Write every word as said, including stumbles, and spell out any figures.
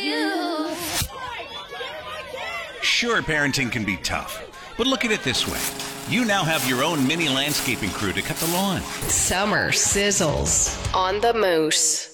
you. Sure, parenting can be tough, but look at it this way. You now have your own mini landscaping crew to cut the lawn. Summer sizzles on the Moose.